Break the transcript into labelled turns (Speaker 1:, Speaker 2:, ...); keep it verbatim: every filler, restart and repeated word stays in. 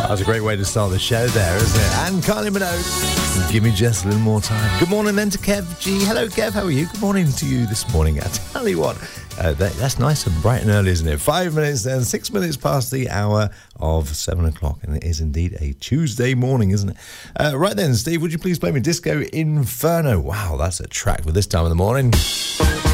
Speaker 1: That was a great way to start the show there, isn't it? And Kylie Minogue, give me just a little more time. Good morning then to Kev G. Hello, Kev. How are you? Good morning to you this morning. I tell you what, uh, that, that's nice and bright and early, isn't it? Five minutes then, six minutes past the hour of seven o'clock. And it is indeed a Tuesday morning, isn't it? Uh, right then, Steve, would you please play me Disco Inferno? Wow, that's a track for this time of the morning.